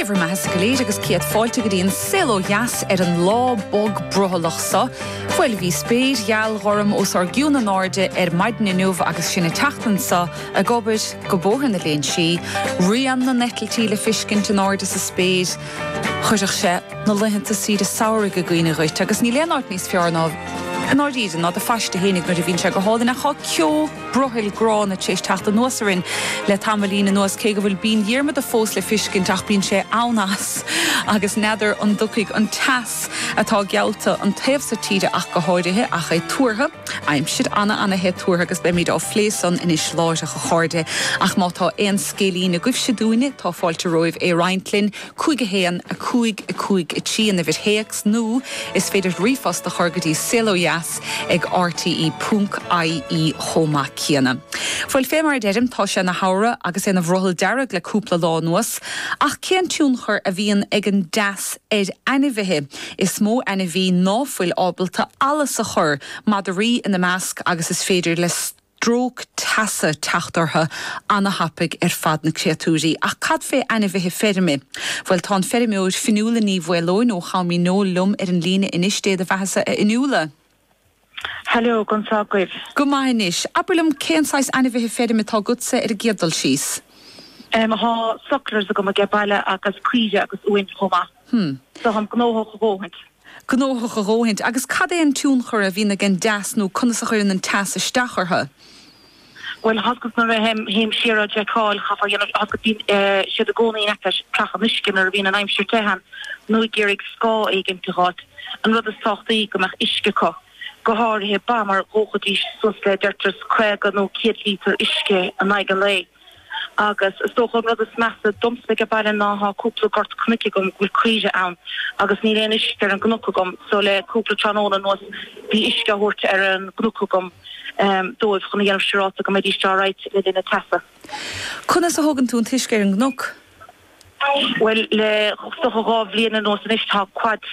Céimhar maithas go léir agus ciad fáilte go dtíon silo jas an lá bog brothalach sa. Fuil bhí spéir geall gharm os argiún an áde maidin in nuamh agus sinna teachtan sa a gobid go bóthair na léon si. Rian na netaltí le fiscint an áde sa spéir. Chuideach sé na leithinta siad a saoir go gcuoine roit agus ní leonart níos fearná an áiríad ná a feiste hénig nuair a bhín se go háda nach chá cio brothil grán a tééis teachta nuasarin le tamalína nuas cé go bhfuil bín dhearmad a fós le fiscint ach bín sé annas agus neidir an ducaigh an tas atá gealta an taobh sa tíide ach go háirithe ach é tuairtha aim siad anna hé tuairtha agus be míad á phléasan in is láide go cháde ach mátá éon scélína goibh se dúine tá fáilte roimh é Reintlin chuig a héan a chuig i tíana a bhir héacs nó is féidir rifas de chugadtí siloja ag RTE.ie chomá chéana. Fuil fémar deirim tá sé na hára agus éana bhrothil dearag le cúpla lá nuas ach cén túnchar a bhíon ag an deas anmhithe is mó anmhí náfuil ábalta alles a chur madarí in na measc agus is féidir le strók tasa teachtartha anna hapig fad na creatúí ach cad fé anmhithe fermi. Fuil tá fermiúir finúla ní bhfuilóin ó chaimí nó lum an lína inistéad a bheitsa inúla. Hello, Gonzagwyf. Go mainis. Abulam cénsáis anmhithe fermi tá gutsa a gédal síos. Ha soclers a go a gebbaile agus cuide agus uint choma. So ham gnóhoch góhint. Gnóhoch góhint agus cad é an túnchar a bhína gan deasnú chunasachar an tas stachartha. Well, hasgus na hem sira Jackal chafa hasgus siad a gcónaí nectar tracha miscin ar bhín an aimsir tehan nó gérig scá éigen tuhat an rud is sochtaí go meach isce có. Go háirithe ba mar óchadí sus le deirtas chuig nó 100 lítar isce an aigen lei. Agus stochom rud is measa domspe go baile náha cúpla gort cnici gom bhfuil cuide ann agus ní réon isce ar an gnuca gom so le cúpla tróna nuas bhí isce thuirte ar an gnuca gom dóibh chuna dhéanamh siráta go méid isteáráid le duna tasa. Conna sa thugann tú an tuisce ar an gnuc? Well, le stocha gá bbliana nuas an istá quad